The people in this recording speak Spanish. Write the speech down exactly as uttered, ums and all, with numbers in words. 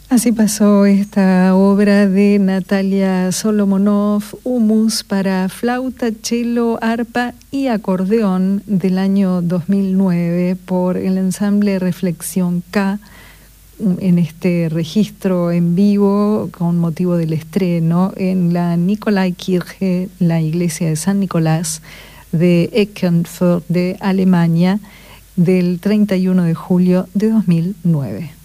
Así pasó esta obra de Natalia Solomonov, Humus para flauta, cello, arpa y acordeón del año dos mil nueve por el ensamble Reflexión K, en este registro en vivo con motivo del estreno en la Nikolaikirche, la iglesia de San Nicolás de Eckernförde de Alemania, del treinta y uno de julio de dos mil nueve.